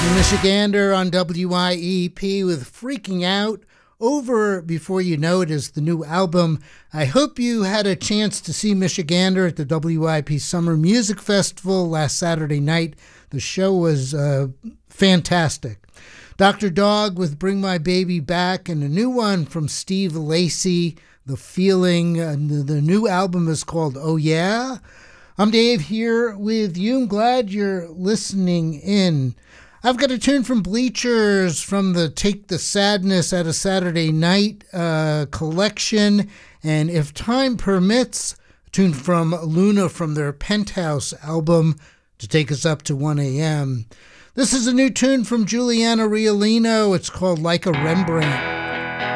Michigander on WIEP with Freaking Out. Over Before You Know It is the new album. I hope you had a chance to see Michigander at the WIP Summer Music Festival last Saturday night. The show was fantastic. Dr. Dog with Bring My Baby Back, and a new one from Steve Lacy, The Feeling. The new album is called Oh Yeah. I'm Dave here with you. I'm glad you're listening in. I've got a tune from Bleachers from the Take the Sadness Out of Saturday Night collection. And if time permits, a tune from Luna from their Penthouse album to take us up to 1 a.m. This is a new tune from Juliana Riolino. It's called Like a Rembrandt.